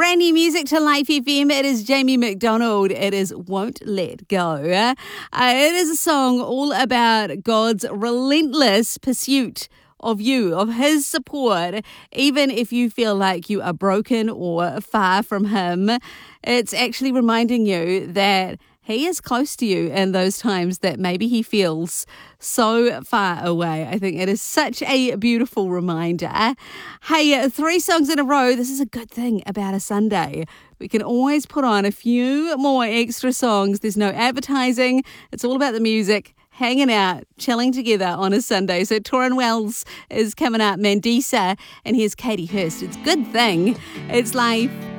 Brand new music to Life FM. It is Jamie McDonald. It is Won't Let Go. It is a song all about God's relentless pursuit of you, of his support, even if you feel like you are broken or far from him. It's actually reminding you that he is close to you in those times that maybe he feels so far away. I think it is such a beautiful reminder. Hey, 3 songs in a row. This is a good thing about a Sunday. We can always put on a few more extra songs. There's no advertising. It's all about the music, hanging out, chilling together on a Sunday. So Torrin Wells is coming up, Mandisa, and here's Katie Hurst. It's a good thing. It's Life.